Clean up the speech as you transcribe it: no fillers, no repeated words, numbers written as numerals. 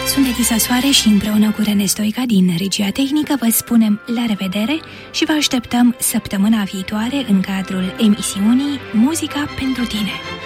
Sunt Edisa Soare și împreună cu Rene Stoica din regia tehnică vă spunem la revedere și vă așteptăm săptămâna viitoare în cadrul emisiunii Muzica pentru tine.